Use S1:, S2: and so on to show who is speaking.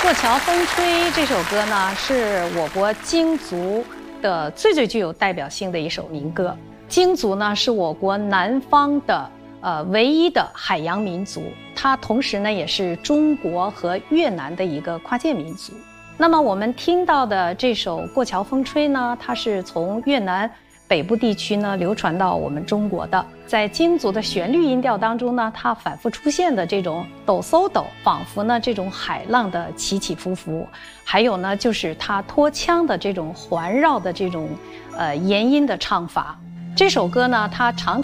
S1: 《过桥风吹》这首歌呢，是我国京族的最具有代表性的一首民歌。京族呢，是我国南方的唯一的海洋民族，它同时呢也是中国和越南的一个跨界民族。那么我们听到的这首《过桥风吹》呢，它是从越南北部地区呢流传到我们中国的。在京族的旋律音调当中呢，它反复出现的这种抖嗖抖，仿佛呢这种海浪的起起伏伏，还有呢就是它拖腔的这种环绕的这种延音的唱法。这首歌呢，它常